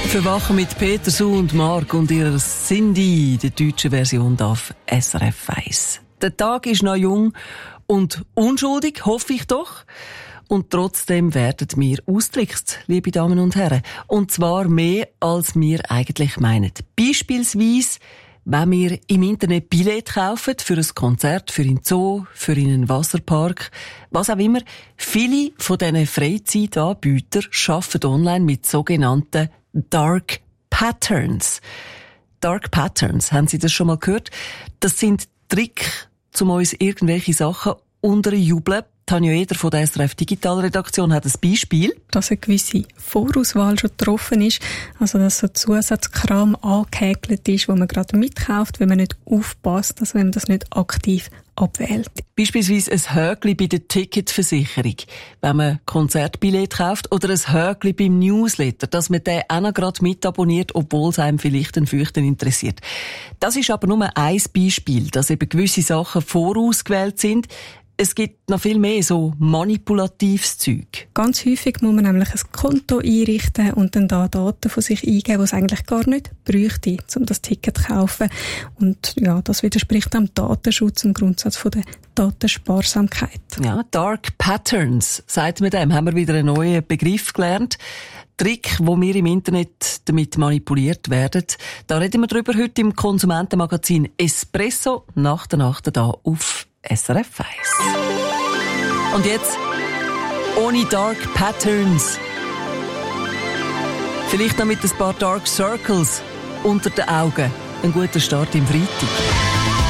Verwachen mit Peter Su und Mark und ihrer Cindy, der deutschen Version auf SRF 1. Der Tag ist noch jung und unschuldig, hoffe ich doch. Und trotzdem werden wir austrickst, liebe Damen und Herren. Und zwar mehr, als wir eigentlich meinen. Beispielsweise, wenn wir im Internet Billett kaufen für ein Konzert, für einen Zoo, für einen Wasserpark, was auch immer. Viele von diesen Freizeitanbietern arbeiten online mit sogenannten Dark Patterns. Dark Patterns, haben Sie das schon mal gehört? Das sind Tricks, um uns irgendwelche Sachen unterjubeln. Tanja Eder von der SRF Digitalredaktion hat ein Beispiel. Dass eine gewisse Vorauswahl schon getroffen ist, also dass so Zusatzkram angehäkelt ist, wo man gerade mitkauft, wenn man nicht aufpasst, also wenn man das nicht aktiv abwählt. Beispielsweise ein Häkchen bei der Ticketversicherung, wenn man Konzertbillett kauft, oder ein Häkchen beim Newsletter, dass man den auch noch gerade mitabonniert, obwohl es einem vielleicht ein Fürchten interessiert. Das ist aber nur ein Beispiel, dass eben gewisse Sachen vorausgewählt sind. Es gibt noch viel mehr so manipulatives Zeug. Ganz häufig muss man nämlich ein Konto einrichten und dann da Daten von sich eingeben, die es eigentlich gar nicht bräuchte, um das Ticket zu kaufen. Und ja, das widerspricht dem Datenschutz und Grundsatz von der Datensparsamkeit. Ja, Dark Patterns, sagt man dem, haben wir wieder einen neuen Begriff gelernt. Trick, wo wir im Internet damit manipuliert werden. Da reden wir drüber heute im Konsumentenmagazin Espresso nach der Nacht da auf SRF 1. Und jetzt ohne Dark Patterns. Vielleicht noch mit ein paar Dark Circles unter den Augen. Ein guter Start im Freitag.